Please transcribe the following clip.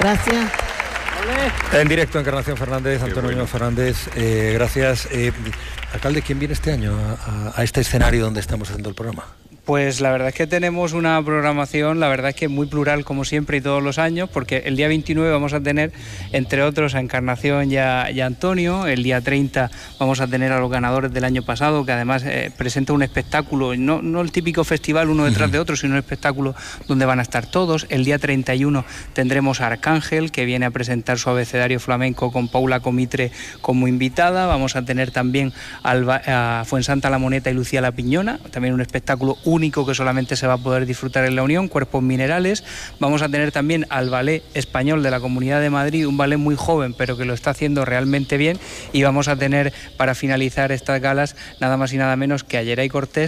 Gracias. En directo, Encarnación Fernández, Antonio Muñoz Fernández, gracias. Alcalde, ¿quién viene este año a este escenario donde estamos haciendo el programa? Pues la verdad es que tenemos una programación, la verdad es que muy plural como siempre y todos los años, porque el día 29 vamos a tener, entre otros, a Encarnación y a Antonio. El día 30 vamos a tener a los ganadores del año pasado, que además presenta un espectáculo, no el típico festival uno detrás de otro, sino un espectáculo donde van a estar todos. El día 31 tendremos a Arcángel, que viene a presentar su abecedario flamenco con Paula Comitre como invitada. Vamos a tener también a Fuensanta La Moneta y Lucía La Piñona, también un espectáculo único que solamente se va a poder disfrutar en la Unión, Cuerpos Minerales. Vamos a tener también al ballet español de la Comunidad de Madrid, un ballet muy joven pero que lo está haciendo realmente bien, y vamos a tener para finalizar estas galas nada más y nada menos que a Yeray Cortés,